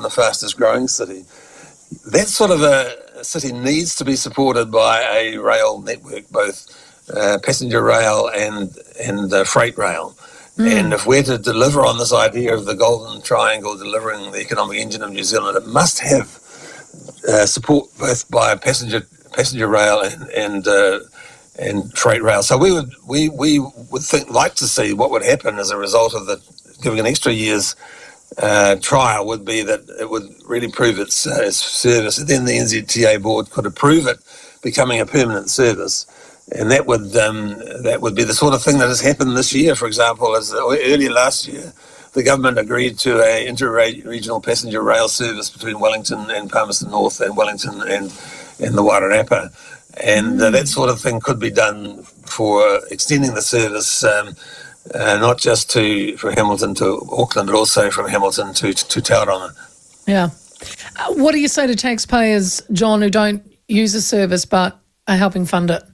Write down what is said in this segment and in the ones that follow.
the fastest growing city. That sort of a city needs to be supported by a rail network, both passenger rail and freight rail. And if we're to deliver on this idea of the Golden Triangle delivering the economic engine of New Zealand, it must have support both by passenger rail and freight rail. So we would like to see what would happen as a result of the giving an extra year's trial would be that it would really prove its service. And then the NZTA board could approve it becoming a permanent service. And that would be the sort of thing that has happened this year, for example. As earlier last year, the government agreed to an inter-regional passenger rail service between Wellington and Palmerston North and Wellington and the Wairarapa. And that sort of thing could be done for extending the service, not just for Hamilton to Auckland, but also from Hamilton to Tauranga. Yeah. What do you say to taxpayers, John, who don't use the service but are helping fund it?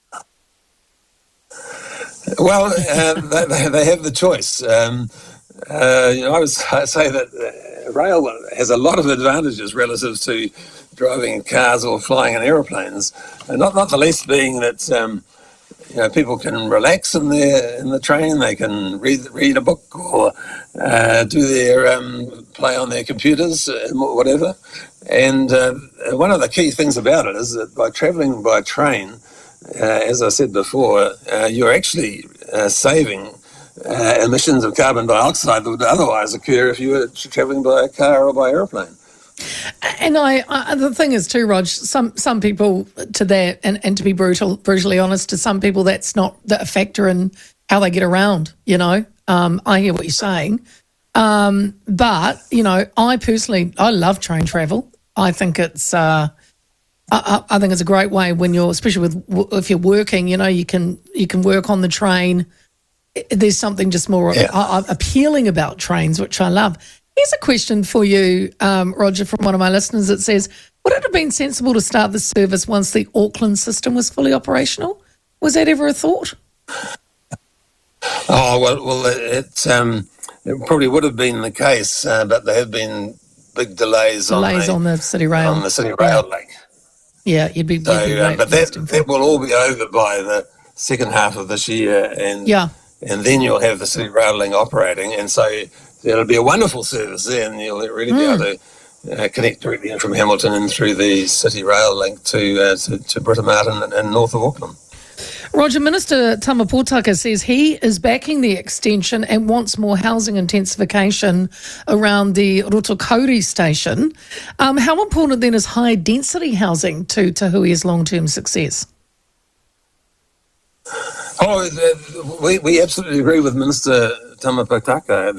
Well, they have the choice. I say that rail has a lot of advantages relative to driving cars or flying in aeroplanes, and not the least being that people can relax in the train. They can read a book or do their play on their computers, whatever. And one of the key things about it is that by travelling by train, as I said before, you're actually saving emissions of carbon dioxide that would otherwise occur if you were travelling by a car or by aeroplane. And the thing is too, Rog, some people to that, and to be brutally honest, to some people that's not a factor in how they get around, I hear what you're saying. But, I love train travel. I think it's... I think it's a great way when especially if you're working, you can work on the train. There's something just more appealing about trains, which I love. Here's a question for you, Roger, from one of my listeners that says, would it have been sensible to start the service once the Auckland system was fully operational? Was that ever a thought? Oh, well, it probably would have been the case, but there have been big delays on the City Rail. On the City Rail link. Yeah, you'd be but that will all be over by the second half of this year, and then you'll have the City Rail link operating, and so it'll be a wonderful service then. You'll really be able to connect directly in from Hamilton and through the City Rail link to Britomart and north of Auckland. Roger, Minister Tama Potaka says he is backing the extension and wants more housing intensification around the Rotokauri station. How important then is high density housing to Tahuia's long-term success? We absolutely agree with Minister Tama Potaka.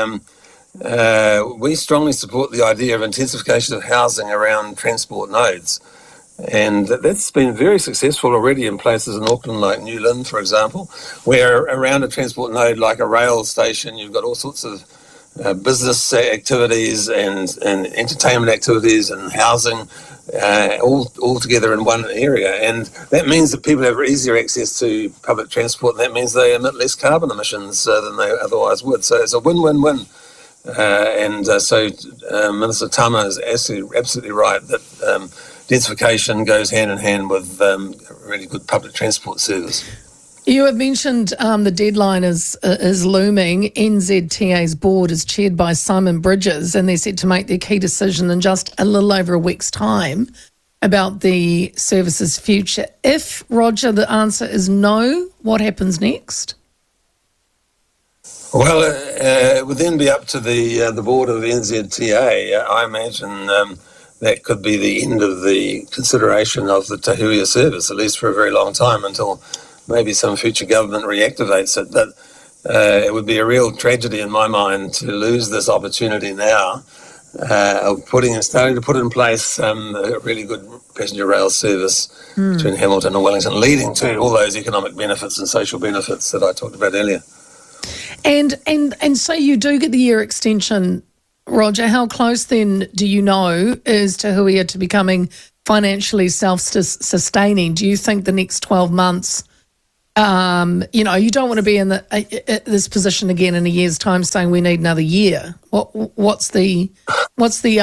We strongly support the idea of intensification of housing around transport nodes. And that's been very successful already in places in Auckland like New Lynn, for example, where around a transport node like a rail station, you've got all sorts of business activities and entertainment activities and housing all together in one area. And that means that people have easier access to public transport, and that means they emit less carbon emissions than they otherwise would. So it's a win-win-win. So Minister Tama is absolutely right that densification goes hand in hand with really good public transport service. You have mentioned the deadline is looming. NZTA's board is chaired by Simon Bridges, and they're set to make their key decision in just a little over a week's time about the service's future. If, Roger, the answer is no, what happens next? Well, it would then be up to the board of the NZTA. I imagine that could be the end of the consideration of the Tahuia service, at least for a very long time, until maybe some future government reactivates it. But it would be a real tragedy in my mind to lose this opportunity now of starting to put in place a really good passenger rail service between Hamilton and Wellington, leading to all those economic benefits and social benefits that I talked about earlier. And so you do get the year extension, Roger. How close then do you know is Tahuia to becoming financially self-sustaining? Do you think the next 12 months, you don't want to be in this position again in a year's time saying we need another year? What's the